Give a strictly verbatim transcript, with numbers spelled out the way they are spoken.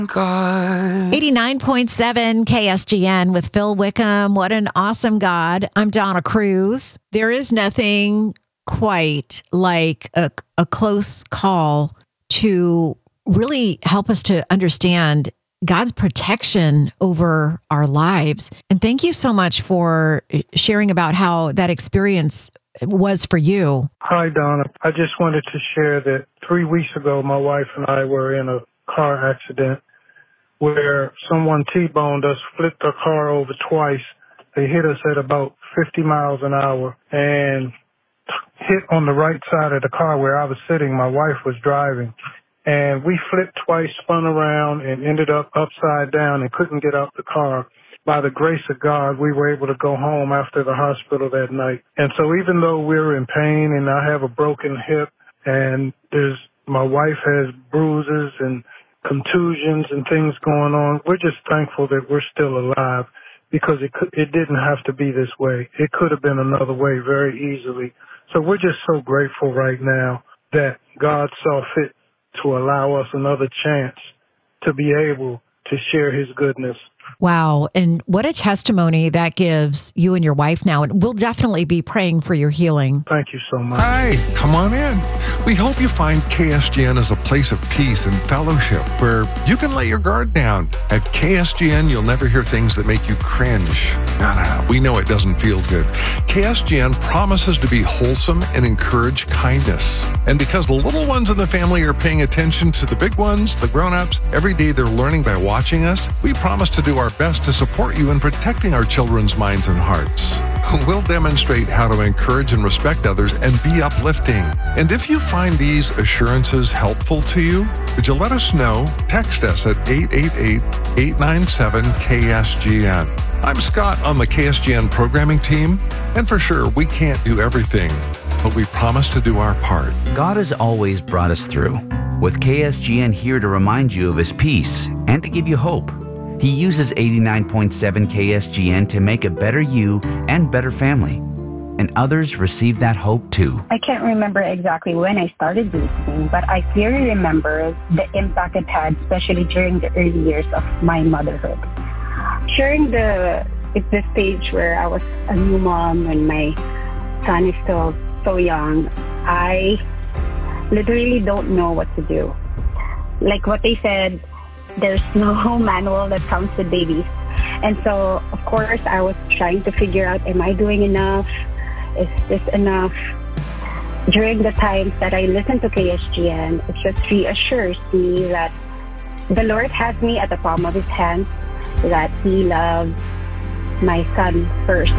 God. eighty-nine point seven K S G N with Phil Wickham. What an awesome God. I'm Donna Cruz. There is nothing quite like a, a close call to really help us to understand God's protection over our lives. And thank you so much for sharing about how that experience was for you. Hi, Donna. I just wanted to share that three weeks ago, my wife and I were in a car accident where someone T-boned us, flipped our car over twice. They hit us at about fifty miles an hour and hit on the right side of the car where I was sitting. My wife was driving. And we flipped twice, spun around, and ended up upside down and couldn't get out the car. By the grace of God, we were able to go home after the hospital that night. And so even though we're in pain and I have a broken hip and there's my wife has bruises and contusions and things going on, we're just thankful that we're still alive because it could, it didn't have to be this way. It could have been another way very easily. So we're just so grateful right now that God saw fit to allow us another chance to be able to share his goodness. Wow. And what a testimony that gives you and your wife now. And we'll definitely be praying for your healing. Thank you so much. Hi, come on in. We hope you find K S G N as a place of peace and fellowship where you can let your guard down. At K S G N, you'll never hear things that make you cringe. No, no, no. We know it doesn't feel good. K S G N promises to be wholesome and encourage kindness. And because the little ones in the family are paying attention to the big ones, the grown-ups, every day they're learning by watching us, we promise to do our best to support you in protecting our children's minds and hearts. We'll demonstrate how to encourage and respect others and be uplifting. And if you find these assurances helpful to you, would you let us know? Text us at eight eight eight, eight nine seven, K S G N. I'm Scott on the K S G N programming team, and for sure, we can't do everything, but we promise to do our part. God has always brought us through, with K S G N here to remind you of his peace and to give you hope. He uses eighty-nine point seven K S G N to make a better you and better family. And others receive that hope too. I can't remember exactly when I started listening, but I clearly remember the impact it had, especially during the early years of my motherhood. During the, it's the stage where I was a new mom and my son is still so young, I literally don't know what to do. Like what they said, there's no manual that comes with babies. And so, of course, I was trying to figure out, am I doing enough? Is this enough? During the times that I listen to K S G N, it just reassures me that the Lord has me at the palm of his hand, that he loves my son first.